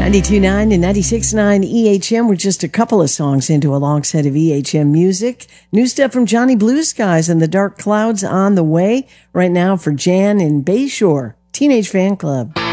92.9 and 96.9 EHM. We're just a couple of songs into a long set of EHM music. New stuff from Johnny Blue Skies and the Dark Clouds on the way right now for Jan in Bayshore. Teenage Fan Club.